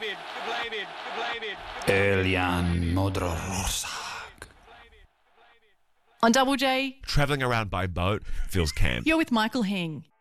Elian Modrorozak. On Double J, Travelling around by boat feels camp. you're with Michael Hing.